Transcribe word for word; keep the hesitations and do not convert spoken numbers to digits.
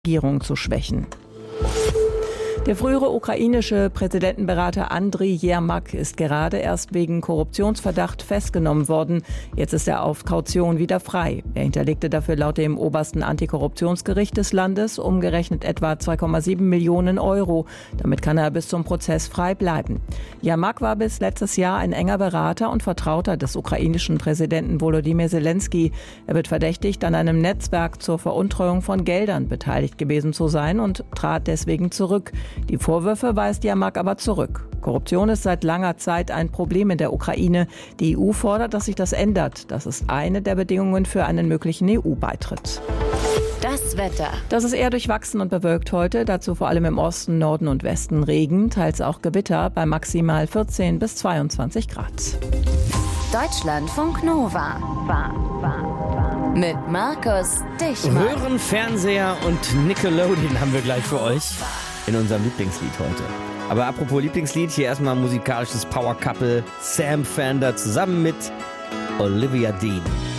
Regierung zu schwächen. Der frühere ukrainische Präsidentenberater Andriy Jermak ist gerade erst wegen Korruptionsverdacht festgenommen worden. Jetzt ist er auf Kaution wieder frei. Er hinterlegte dafür laut dem obersten Antikorruptionsgericht des Landes umgerechnet etwa zwei Komma sieben Millionen Euro. Damit kann er bis zum Prozess frei bleiben. Jermak war bis letztes Jahr ein enger Berater und Vertrauter des ukrainischen Präsidenten Volodymyr Zelensky. Er wird verdächtigt, an einem Netzwerk zur Veruntreuung von Geldern beteiligt gewesen zu sein und trat deswegen zurück. Die Vorwürfe weist Jermak aber zurück. Korruption ist seit langer Zeit ein Problem in der Ukraine. Die E U fordert, dass sich das ändert. Das ist eine der Bedingungen für einen möglichen E U-Beitritt. Das Wetter. Das ist eher durchwachsen und bewölkt heute. Dazu vor allem im Osten, Norden und Westen Regen, teils auch Gewitter bei maximal vierzehn bis zweiundzwanzig Grad. Deutschlandfunk Nova. War, war, war. Mit Markus Dichmann. Röhrenfernseher und Nickelodeon haben wir gleich für euch in unserem Lieblingslied heute. Aber apropos Lieblingslied, hier erstmal musikalisches Power Couple Sam Fender zusammen mit Olivia Dean.